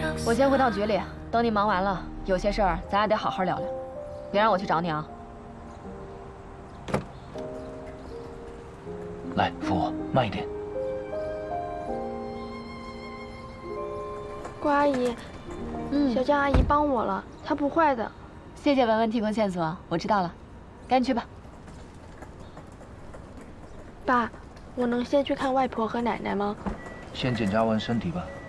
我先回趟局里，等你忙完了，有些事儿咱俩得好好聊聊，别让我去找你啊。 来，扶我，慢一点。 郭阿姨，小江阿姨帮我了，她不坏的。 谢谢文文提供线索，我知道了，赶紧去吧。 爸，我能先去看外婆和奶奶吗？ 先检查完身体吧。